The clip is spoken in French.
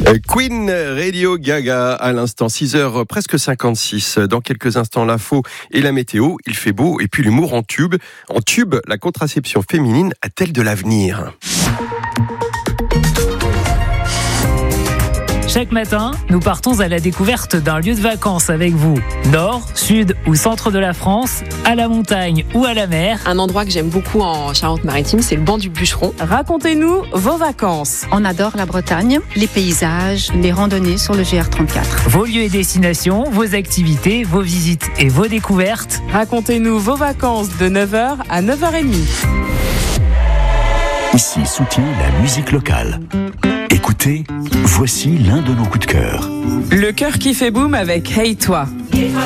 Queen, Radio Gaga à l'instant, 6h presque 56. Dans quelques instants, l'info et la météo. Il fait beau et puis l'humour en tube. En tube, la contraception féminine a-t-elle de l'avenir ? Chaque matin, nous partons à la découverte d'un lieu de vacances avec vous. Nord, sud ou centre de la France, à la montagne ou à la mer. Un endroit que j'aime beaucoup en Charente-Maritime, c'est le banc du Bûcheron. Racontez-nous vos vacances. On adore la Bretagne, les paysages, les randonnées sur le GR34. Vos lieux et destinations, vos activités, vos visites et vos découvertes. Racontez-nous vos vacances de 9h à 9h30. Ici soutient la musique locale. Écoutez, voici l'un de nos coups de cœur. Le cœur qui fait boum avec Hey Toi.